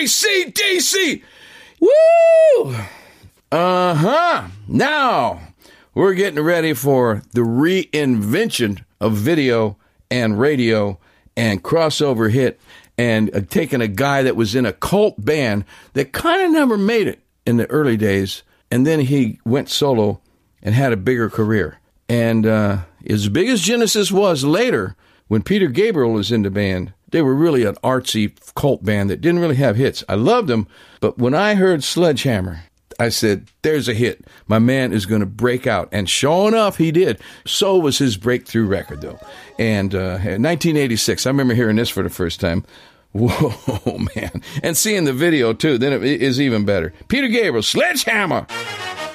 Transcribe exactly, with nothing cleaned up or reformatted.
A C D C. Woo! Uh-huh. Now, we're getting ready for the reinvention of video and radio and crossover hit and uh, taking a guy that was in a cult band that kind of never made it in the early days, and then he went solo and had a bigger career. And uh, as big as Genesis was later, when Peter Gabriel was in the band, they were really an artsy cult band that didn't really have hits. I loved them, but when I heard Sledgehammer, I said, there's a hit. My man is going to break out. And sure enough, he did. So was his breakthrough record, though. And uh, in nineteen eighty-six, I remember hearing this for the first time. Whoa, man. And seeing the video, too, then it is even better. Peter Gabriel, Sledgehammer.